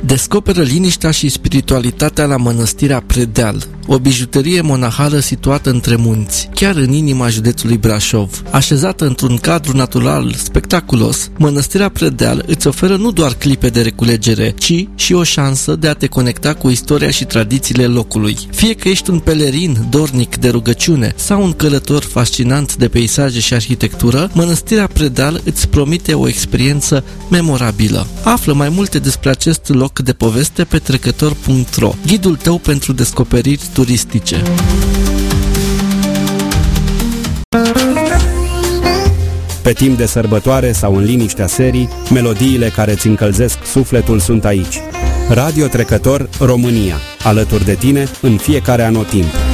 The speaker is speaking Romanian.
Descoperă liniștea și spiritualitatea la Mănăstirea Predeal, o bijuterie monahală situată între munți, chiar în inima județului Brașov. Așezată într-un cadru natural spectaculos, Mănăstirea Predeal îți oferă nu doar clipe de reculegere, ci și o șansă de a te conecta cu istoria și tradițiile locului. Fie că ești un pelerin dornic de rugăciune sau un călător fascinant de peisaje și arhitectură, Mănăstirea Predeal îți promite o experiență memorabilă. Află mai multe despre acest loc de poveste pe trecător.ro, ghidul tău pentru descoperiri turistice. Pe timp de sărbătoare sau în liniștea serii, melodiile care îți încălzesc sufletul sunt aici. Radio Trecător România, alături de tine în fiecare anotimp.